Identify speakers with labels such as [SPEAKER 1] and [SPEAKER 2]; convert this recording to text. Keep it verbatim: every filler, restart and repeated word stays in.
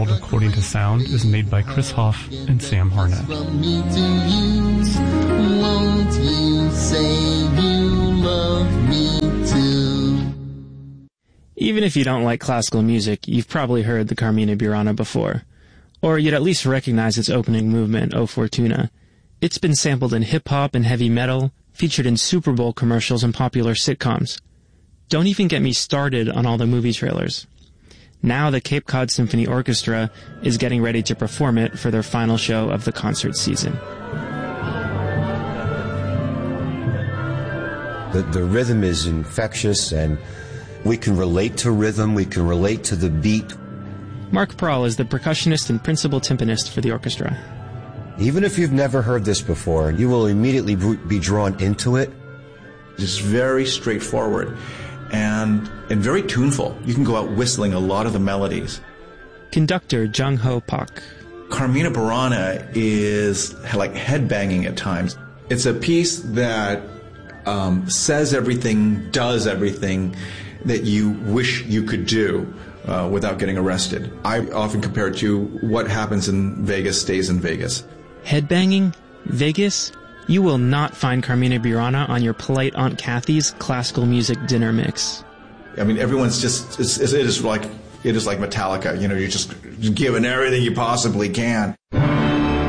[SPEAKER 1] World According to Sound is made by Chris Hoff and Sam Harnett. Won't you say you love me too?
[SPEAKER 2] Even if you don't like classical music, you've probably heard the Carmina Burana before. Or you'd at least recognize its opening movement, O Fortuna. It's been sampled in hip-hop and heavy metal, featured in Super Bowl commercials and popular sitcoms. Don't even get me started on all the movie trailers. Now the Cape Cod Symphony Orchestra is getting ready to perform it for their final show of the concert season.
[SPEAKER 3] The, the rhythm is infectious, and we can relate to rhythm, we can relate to the beat.
[SPEAKER 2] Mark Prahl is the percussionist and principal timpanist for the orchestra.
[SPEAKER 3] Even if you've never heard this before, you will immediately be drawn into it.
[SPEAKER 4] It's very straightforward and and very tuneful. You can go out whistling a lot of the melodies.
[SPEAKER 2] Conductor Jung Ho Pak.
[SPEAKER 4] Carmina Burana is like headbanging at times. It's a piece that um, says everything, does everything that you wish you could do uh, without getting arrested. I often compare it to what happens in Vegas stays in Vegas.
[SPEAKER 2] Headbanging? Vegas? You will not find Carmina Burana on your polite Aunt Kathy's classical music dinner mix.
[SPEAKER 4] I mean, everyone's just, it's, it is like, it is like Metallica, you know, you're just giving everything you possibly can.